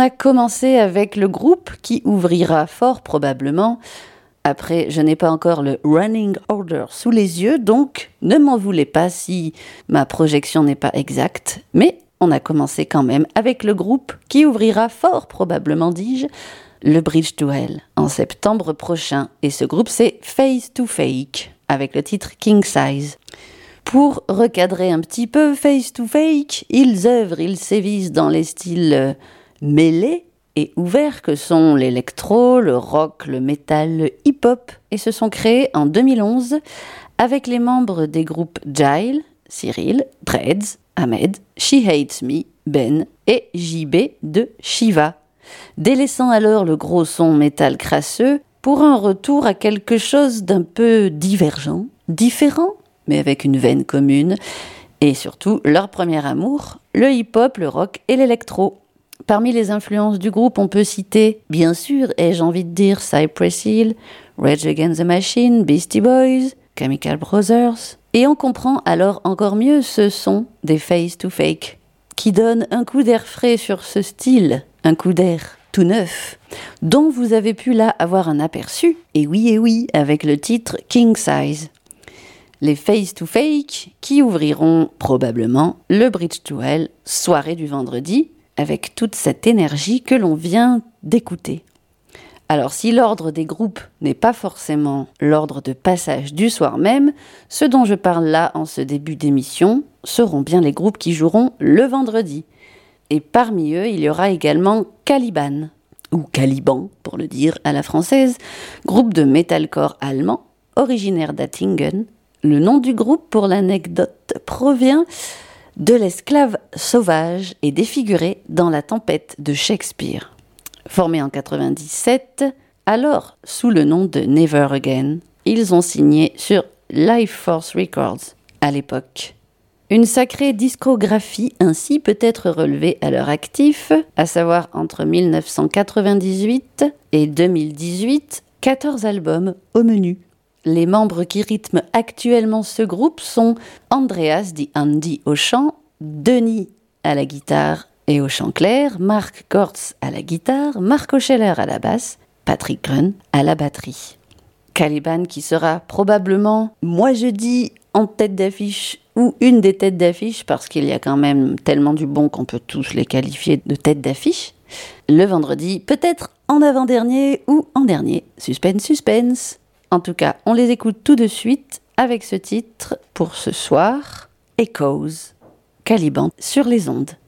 a commencé avec le groupe qui ouvrira fort probablement. Après, je n'ai pas encore le running order sous les yeux, donc ne m'en voulez pas si ma projection n'est pas exacte. Mais on a commencé quand même avec le groupe qui ouvrira fort probablement, dis-je, le Bridge to Hell en septembre prochain. Et ce groupe, c'est Face to Fake, avec le titre King Size. Pour recadrer un petit peu Face to Fake, ils sévissent dans les styles mêlés et ouverts que sont l'électro, le rock, le métal, le hip-hop, et se sont créés en 2011 avec les membres des groupes Gile, Cyril, Dreads, Ahmed, She Hates Me, Ben et JB de Shiva, délaissant alors le gros son métal crasseux pour un retour à quelque chose d'un peu divergent, différent, mais avec une veine commune, et surtout leur premier amour, le hip-hop, le rock et l'électro. Parmi les influences du groupe, on peut citer, bien sûr, ai-je envie de dire, Cypress Hill, Rage Against the Machine, Beastie Boys, Chemical Brothers. Et on comprend alors encore mieux ce son des Face to Fake, qui donne un coup d'air frais sur ce style, un coup d'air tout neuf, dont vous avez pu là avoir un aperçu, et oui, avec le titre King Size. Les Face to Fake qui ouvriront probablement le Bridge to Hell, soirée du vendredi, avec toute cette énergie que l'on vient d'écouter. Alors si l'ordre des groupes n'est pas forcément l'ordre de passage du soir même, ceux dont je parle là en ce début d'émission seront bien les groupes qui joueront le vendredi. Et parmi eux, il y aura également Caliban, ou Caliban pour le dire à la française, groupe de metalcore allemand, originaire d'Hattingen. Le nom du groupe, pour l'anecdote, provient de l'esclave sauvage et défiguré dans La Tempête de Shakespeare. Formés en 97, alors sous le nom de Never Again, ils ont signé sur Life Force Records à l'époque. Une sacrée discographie ainsi peut être relevée à leur actif, à savoir entre 1998 et 2018, 14 albums au menu. Les membres qui rythment actuellement ce groupe sont Andreas dit Andy au chant, Denis à la guitare et au chant clair, Marc Gortz à la guitare, Marco Scheller à la basse, Patrick Grun à la batterie. Caliban qui sera probablement, moi je dis, en tête d'affiche ou une des têtes d'affiche parce qu'il y a quand même tellement du bon qu'on peut tous les qualifier de tête d'affiche. Le vendredi, peut-être en avant-dernier ou en dernier. Suspense. En tout cas, on les écoute tout de suite avec ce titre pour ce soir, Echoes, Caliban sur les ondes.